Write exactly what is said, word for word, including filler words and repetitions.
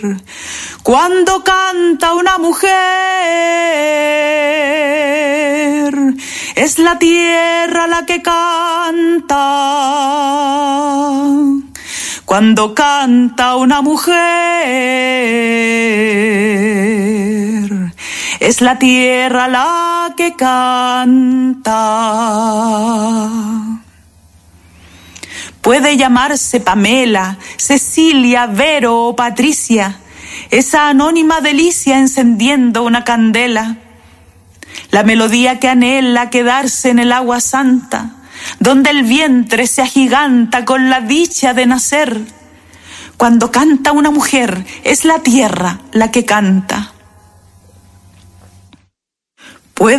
Cuando canta una mujer, es la tierra la que canta. Cuando canta una mujer, es la tierra la que canta. Puede llamarse Pamela, Cecilia, Vero o Patricia, esa anónima delicia encendiendo una candela. La melodía que anhela quedarse en el agua santa, donde el vientre se agiganta con la dicha de nacer. Cuando canta una mujer, es la tierra la que canta.